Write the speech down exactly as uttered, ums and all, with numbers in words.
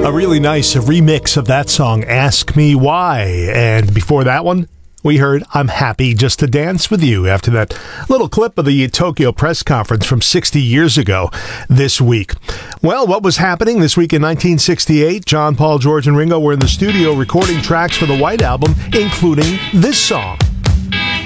A really nice remix of that song, Ask Me Why. And before that one, we heard I'm Happy Just to Dance With You after that little clip of the Tokyo press conference from sixty years ago this week. Well, what was happening this week in nineteen sixty-eight? John, Paul, George, and Ringo were in the studio recording tracks for the White Album, including this song.